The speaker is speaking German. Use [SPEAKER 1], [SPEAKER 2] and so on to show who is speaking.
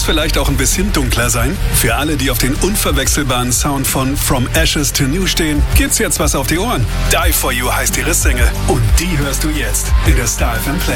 [SPEAKER 1] Muss vielleicht auch ein bisschen dunkler sein? Für alle, die auf den unverwechselbaren Sound von From Ashes to New stehen, gibt's jetzt was auf die Ohren. Die For You heißt ihre Single und die hörst du jetzt in der Star FM Playlist.